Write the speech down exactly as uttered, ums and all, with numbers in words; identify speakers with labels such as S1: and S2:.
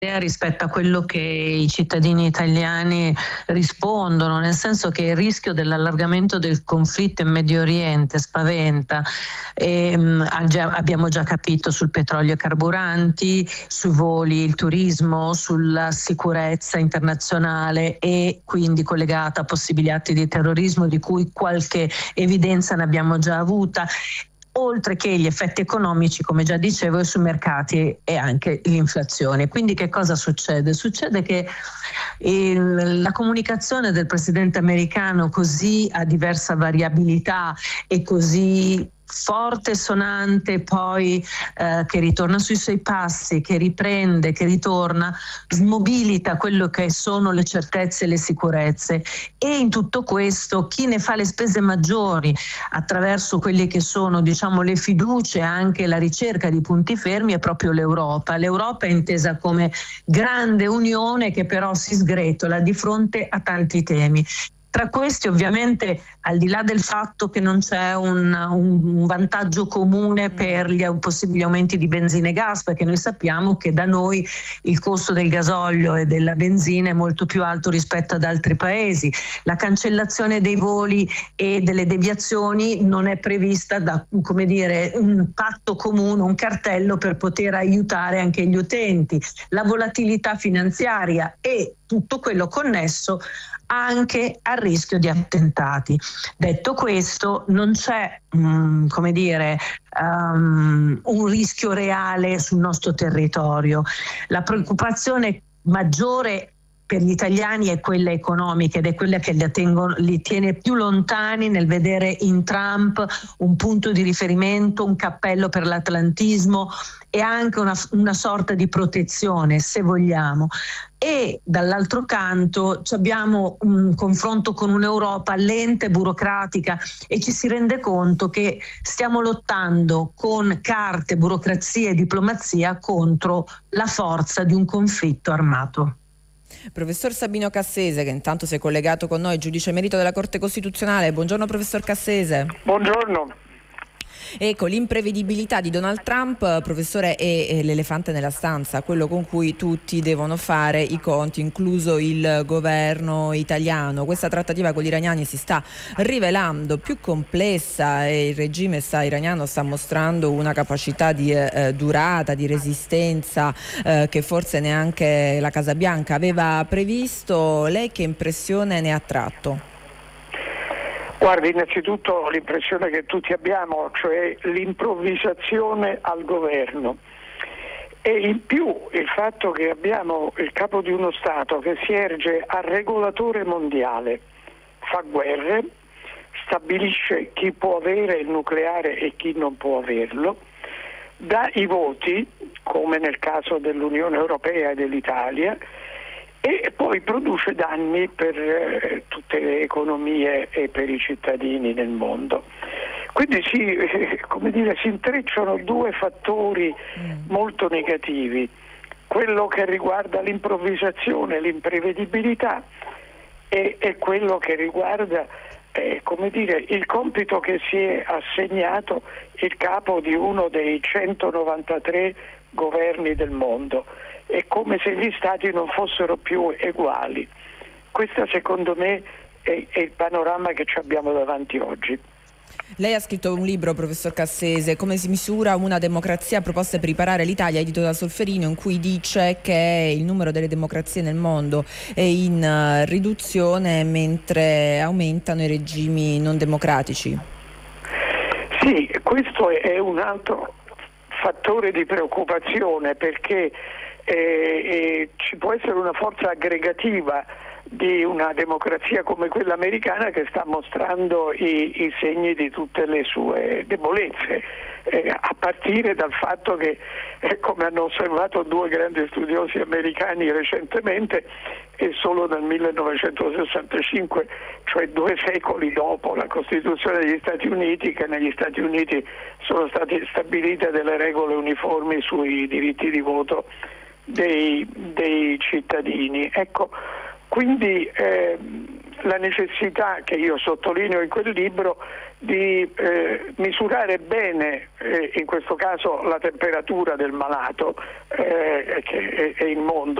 S1: rispetto a quello che i cittadini italiani rispondono, nel senso che il rischio dell'allargamento del conflitto in Medio Oriente spaventa. E, mh, abbiamo già capito sul petrolio e carburanti, sui voli, il turismo, sulla sicurezza internazionale e quindi collegata a possibili atti di terrorismo di cui qualche evidenza ne abbiamo già avuta, oltre che gli effetti economici, come già dicevo, sui mercati e anche l'inflazione. Quindi che cosa succede? Succede che il, la comunicazione del presidente americano, così a diversa variabilità e così forte, sonante, poi eh, che ritorna sui suoi passi, che riprende, che ritorna, smobilita quello che sono le certezze e le sicurezze. E in tutto questo chi ne fa le spese maggiori attraverso quelle che sono, diciamo, le fiducie e anche la ricerca di punti fermi è proprio l'Europa. L'Europa è intesa come grande unione che però si sgretola di fronte a tanti temi. Tra questi, ovviamente, al di là del fatto che non c'è un, un vantaggio comune per gli possibili aumenti di benzina e gas, perché noi sappiamo che da noi il costo del gasolio e della benzina è molto più alto rispetto ad altri paesi. La cancellazione dei voli e delle deviazioni non è prevista da, come dire, un patto comune, un cartello per poter aiutare anche gli utenti. La volatilità finanziaria e tutto quello connesso anche al rischio di attentati. Detto questo, non c'è um, come dire, um, un rischio reale sul nostro territorio. La preoccupazione maggiore per gli italiani è quella economica ed è quella che li, tengono, li tiene più lontani nel vedere in Trump un punto di riferimento, un cappello per l'atlantismo e anche una, una sorta di protezione, se vogliamo. E dall'altro canto abbiamo un confronto con un'Europa lenta e burocratica e ci si rende conto che stiamo lottando con carte, burocrazia e diplomazia contro la forza di un conflitto armato.
S2: Professor Sabino Cassese, che intanto si è collegato con noi, giudice emerito della Corte Costituzionale. Buongiorno professor Cassese.
S3: Buongiorno.
S2: Ecco, l'imprevedibilità di Donald Trump, professore, è, è l'elefante nella stanza, quello con cui tutti devono fare i conti, incluso il governo italiano. Questa trattativa con gli iraniani si sta rivelando più complessa e il regime sta, iraniano sta mostrando una capacità di eh, durata, di resistenza eh, che forse neanche la Casa Bianca aveva previsto. Lei che impressione ne ha tratto?
S3: Guardi, innanzitutto l'impressione che tutti abbiamo, cioè l'improvvisazione al governo e in più il fatto che abbiamo il capo di uno Stato che si erge a regolatore mondiale, fa guerre, stabilisce chi può avere il nucleare e chi non può averlo, dà i voti, come nel caso dell'Unione Europea e dell'Italia, e poi produce danni per eh, tutte le economie e per i cittadini nel mondo. Quindi si, eh, come dire, si intrecciano due fattori molto negativi, quello che riguarda l'improvvisazione, l'imprevedibilità e, e quello che riguarda eh, come dire, il compito che si è assegnato il capo di uno dei centonovantatré governi del mondo. È come se gli stati non fossero più uguali. Questo secondo me è, è il panorama che ci abbiamo davanti oggi.
S2: Lei ha scritto un libro, professor Cassese, Come si misura una democrazia, proposte per riparare l'Italia, edito da Solferino, in cui dice che il numero delle democrazie nel mondo è in riduzione mentre aumentano i regimi non democratici.
S3: Sì, questo è un altro fattore di preoccupazione perché Eh, eh, ci può essere una forza aggregativa di una democrazia come quella americana che sta mostrando i, i segni di tutte le sue debolezze, eh, a partire dal fatto che, eh, come hanno osservato due grandi studiosi americani recentemente, è solo nel millenovecentosessantacinque, cioè due secoli dopo la Costituzione degli Stati Uniti, che negli Stati Uniti sono state stabilite delle regole uniformi sui diritti di voto Dei, dei cittadini. Ecco, quindi eh, la necessità, che io sottolineo in quel libro, di eh, misurare bene, eh, in questo caso la temperatura del malato, eh, che è, è il mondo.